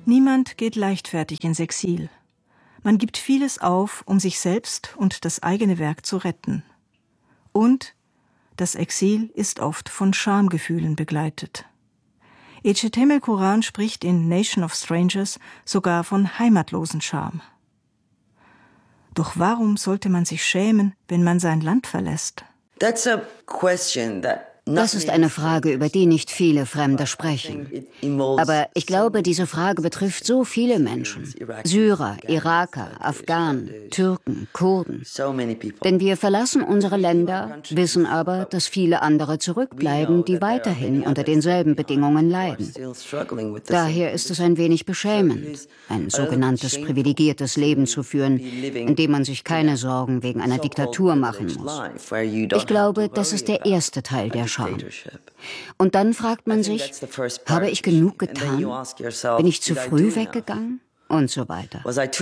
Niemand geht leichtfertig ins Exil. Man gibt vieles auf, um sich selbst und das eigene Werk zu retten. Und das Exil ist oft von Schamgefühlen begleitet. Eceteme Coran spricht in Nation of Strangers sogar von Heimatlosenscham. Doch warum sollte man sich schämen, wenn man sein Land verlässt? Das ist eine Frage, über die nicht viele Fremde sprechen. Aber ich glaube, diese Frage betrifft so viele Menschen. Syrer, Iraker, Afghanen, Türken, Kurden. Denn wir verlassen unsere Länder, wissen aber, dass viele andere zurückbleiben, die weiterhin unter denselben Bedingungen leiden. Daher ist es ein wenig beschämend, ein sogenanntes privilegiertes Leben zu führen, in dem man sich keine Sorgen wegen einer Diktatur machen muss. Ich glaube, das ist der erste Teil der Scham. Und dann fragt man sich, habe ich genug getan? Bin ich zu früh weggegangen? Und so weiter.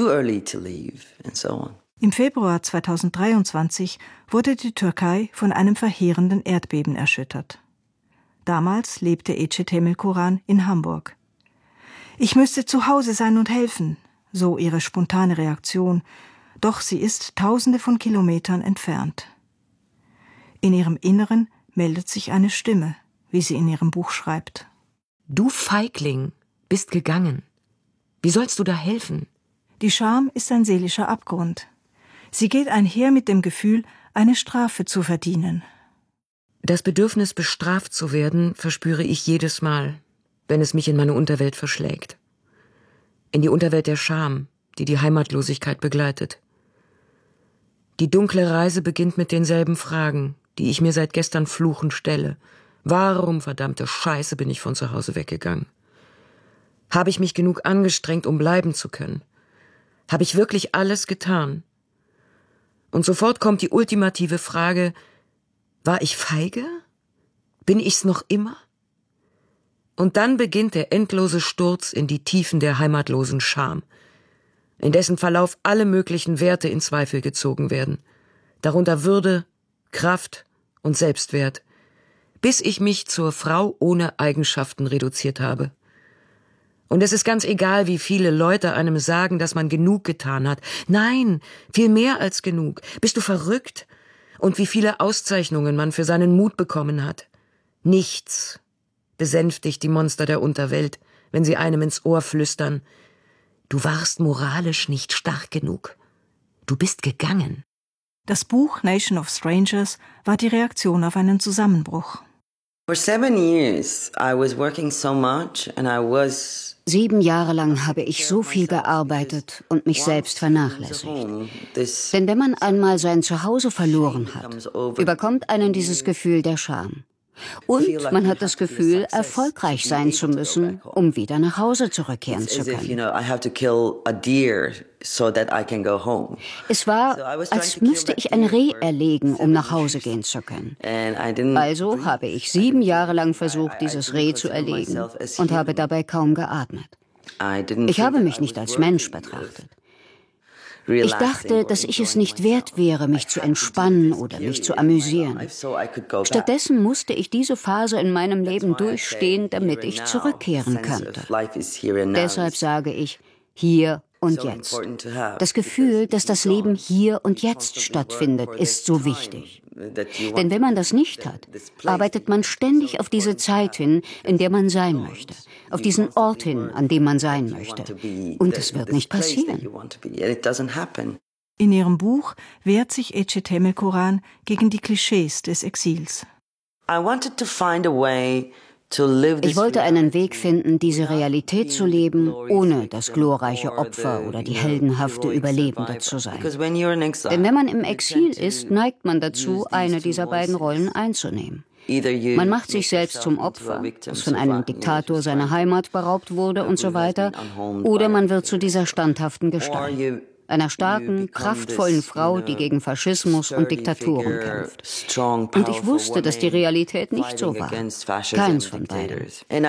Im Februar 2023 wurde die Türkei von einem verheerenden Erdbeben erschüttert. Damals lebte Eceteme Coran in Hamburg. Ich müsste zu Hause sein und helfen, so ihre spontane Reaktion, doch sie ist Tausende von Kilometern entfernt. In ihrem Inneren meldet sich eine Stimme, wie sie in ihrem Buch schreibt. Du Feigling, bist gegangen. Wie sollst du da helfen? Die Scham ist ein seelischer Abgrund. Sie geht einher mit dem Gefühl, eine Strafe zu verdienen. Das Bedürfnis, bestraft zu werden, verspüre ich jedes Mal, wenn es mich in meine Unterwelt verschlägt. In die Unterwelt der Scham, die die Heimatlosigkeit begleitet. Die dunkle Reise beginnt mit denselben Fragen, die ich mir seit gestern fluchend stelle. Warum, verdammte Scheiße, bin ich von zu Hause weggegangen? Habe ich mich genug angestrengt, um bleiben zu können? Habe ich wirklich alles getan? Und sofort kommt die ultimative Frage, war ich feige? Bin ich's noch immer? Und dann beginnt der endlose Sturz in die Tiefen der heimatlosen Scham, in dessen Verlauf alle möglichen Werte in Zweifel gezogen werden, darunter Würde, Kraft und Selbstwert, bis ich mich zur Frau ohne Eigenschaften reduziert habe. Und es ist ganz egal, wie viele Leute einem sagen, dass man genug getan hat. Nein, viel mehr als genug. Bist du verrückt? Und wie viele Auszeichnungen man für seinen Mut bekommen hat. Nichts besänftigt die Monster der Unterwelt, wenn sie einem ins Ohr flüstern: Du warst moralisch nicht stark genug. Du bist gegangen. Das Buch Nation of Strangers war die Reaktion auf einen Zusammenbruch. 7 Jahre lang habe ich so viel gearbeitet und mich selbst vernachlässigt. Denn wenn man einmal sein Zuhause verloren hat, überkommt einen dieses Gefühl der Scham. Und man hat das Gefühl, erfolgreich sein zu müssen, um wieder nach Hause zurückkehren zu können. Es war, als müsste ich ein Reh erlegen, um nach Hause gehen zu können. Also habe ich 7 Jahre lang versucht, dieses Reh zu erlegen und habe dabei kaum geatmet. Ich habe mich nicht als Mensch betrachtet. Ich dachte, dass ich es nicht wert wäre, mich zu entspannen oder mich zu amüsieren. Stattdessen musste ich diese Phase in meinem Leben durchstehen, damit ich zurückkehren könnte. Deshalb sage ich, hier und jetzt. Das Gefühl, dass das Leben hier und jetzt stattfindet, ist so wichtig. Denn wenn man das nicht hat, arbeitet man ständig auf diese Zeit hin, in der man sein möchte, auf diesen Ort hin, an dem man sein möchte. Und es wird nicht passieren. In ihrem Buch wehrt sich Eceteme Coran gegen die Klischees des Exils. Ich wollte einen Weg finden, diese Realität zu leben, ohne das glorreiche Opfer oder die heldenhafte Überlebende zu sein. Denn wenn man im Exil ist, neigt man dazu, eine dieser beiden Rollen einzunehmen. Man macht sich selbst zum Opfer, das von einem Diktator seiner Heimat beraubt wurde und so weiter, oder man wird zu dieser standhaften Gestalt. Einer starken, kraftvollen Frau, die gegen Faschismus und Diktaturen kämpft. Und ich wusste, dass die Realität nicht so war. Keins von beiden.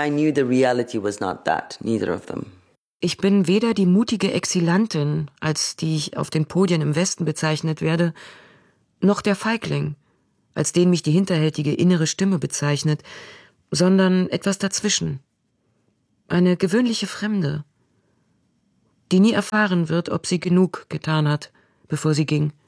Ich bin weder die mutige Exilantin, als die ich auf den Podien im Westen bezeichnet werde, noch der Feigling, als den mich die hinterhältige innere Stimme bezeichnet, sondern etwas dazwischen. Eine gewöhnliche Fremde. die nie erfahren wird, ob sie genug getan hat, bevor sie ging.